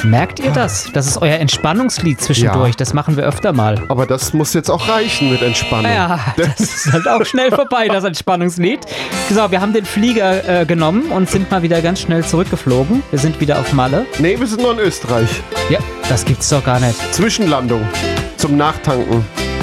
Merkt ihr das? Das ist euer Entspannungslied zwischendurch. Ja. Das machen wir öfter mal. Aber das muss jetzt auch reichen mit Entspannung. Ja, das ist halt auch schnell vorbei, das Entspannungslied. So, wir haben den Flieger genommen und sind mal wieder ganz schnell zurückgeflogen. Wir sind wieder auf Malle. Nee, wir sind nur in Österreich. Ja, das gibt's doch gar nicht. Zwischenlandung. Zum Nachtanken.